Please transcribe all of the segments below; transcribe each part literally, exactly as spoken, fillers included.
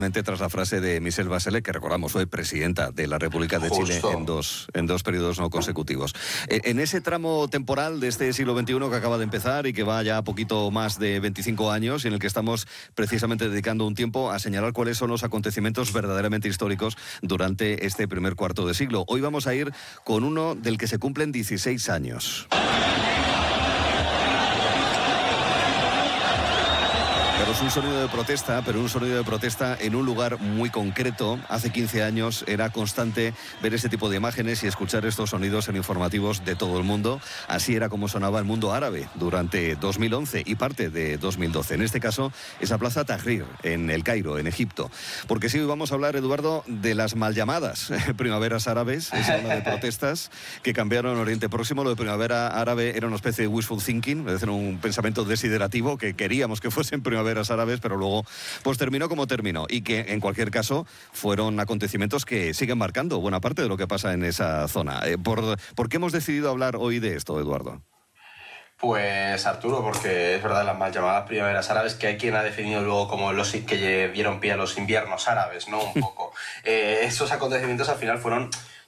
Tras la frase de Michelle Bachelet, que recordamos fue presidenta de la República de Justo. Chile en dos, en dos periodos no consecutivos. En ese tramo temporal de este siglo veintiuno que acaba de empezar y que va ya poquito más de veinticinco años, y en el que estamos precisamente dedicando un tiempo a señalar cuáles son los acontecimientos verdaderamente históricos durante este primer cuarto de siglo. Hoy vamos a ir con uno del que se cumplen dieciséis años. Pero es un sonido de protesta, pero un sonido de protesta en un lugar muy concreto. Hace quince años era constante ver ese tipo de imágenes y escuchar estos sonidos en informativos de todo el mundo. Así era como sonaba el mundo árabe durante dos mil once y parte de dos mil doce. En este caso, esa plaza Tahrir, en El Cairo, en Egipto. Porque sí, hoy vamos a hablar, Eduardo, de las mal llamadas primaveras árabes, esa ola de protestas que cambiaron Oriente Próximo. Lo de primavera árabe era una especie de wishful thinking, es decir, un pensamiento desiderativo que queríamos que fuesen primaveras árabes, pero luego pues terminó como terminó, y que en cualquier caso fueron acontecimientos que siguen marcando buena parte de lo que pasa en esa zona. Eh, ¿por, ¿Por qué hemos decidido hablar hoy de esto, Eduardo? Pues Arturo, porque es verdad, las mal llamadas primaveras árabes, que hay quien ha definido luego como los que dieron pie a los inviernos árabes, ¿no? Un poco. eh, esos acontecimientos al final fueron,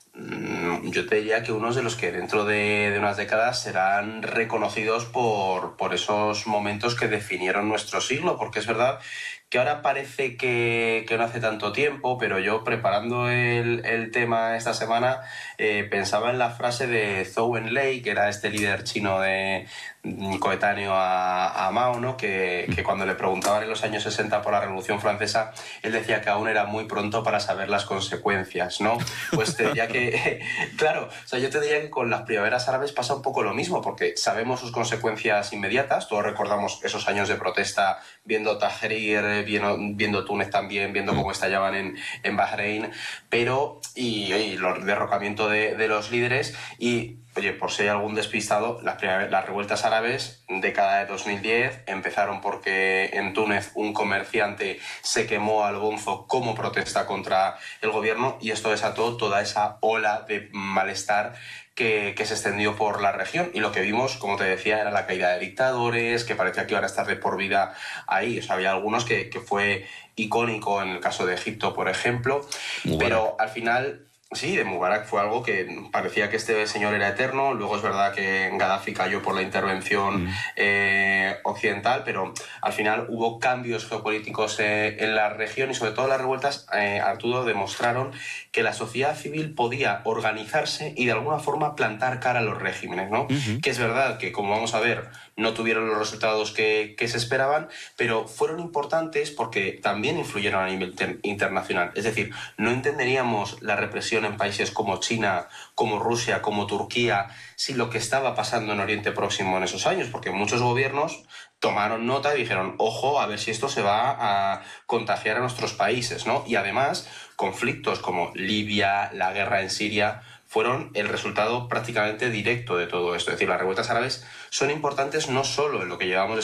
yo te diría que unos de los que dentro de, de unas décadas serán reconocidos por, por esos momentos que definieron nuestro siglo, porque es verdad que ahora parece que, que no hace tanto tiempo, pero yo preparando el, el tema esta semana eh, pensaba en la frase de Zhou Enlai, que era este líder chino de, coetáneo a, a Mao, ¿no? que, que cuando le preguntaban en los años sesenta por la Revolución Francesa, él decía que aún era muy pronto para saber las consecuencias, ¿no? Pues te diría que, claro, o sea, yo te diría que con las primaveras árabes pasa un poco lo mismo, porque sabemos sus consecuencias inmediatas, todos recordamos esos años de protesta viendo Tahrir, viendo, viendo Túnez también, viendo cómo estallaban en, en Bahrein, pero, y, y el derrocamiento de, de los líderes, y oye, por si hay algún despistado, las, las revueltas árabes, década de dos mil diez, empezaron porque en Túnez un comerciante se quemó al bonzo como protesta contra el gobierno, y esto desató toda esa ola de malestar que, que se extendió por la región. Y lo que vimos, como te decía, era la caída de dictadores, que parecía que iban a estar de por vida ahí. O sea, había algunos que, que fue icónico en el caso de Egipto, por ejemplo. Mubarak. Pero al final... Sí, de Mubarak fue algo que parecía que este señor era eterno. Luego es verdad que Gaddafi cayó por la intervención mm. eh, occidental, pero al final hubo cambios geopolíticos eh, en la región, y sobre todo las revueltas, eh, Arturo, demostraron que la sociedad civil podía organizarse y de alguna forma plantar cara a los regímenes, ¿no? Uh-huh. Que es verdad que, como vamos a ver, no tuvieron los resultados que, que se esperaban, pero fueron importantes porque también influyeron a nivel inter- internacional. Es decir, no entenderíamos la represión en países como China, como Rusia, como Turquía, si lo que estaba pasando en Oriente Próximo en esos años, porque muchos gobiernos tomaron nota y dijeron, ojo, a ver si esto se va a contagiar a nuestros países, ¿no? Y además, conflictos como Libia, la guerra en Siria, fueron el resultado prácticamente directo de todo esto. Es decir, las revueltas árabes son importantes no solo en lo que llevamos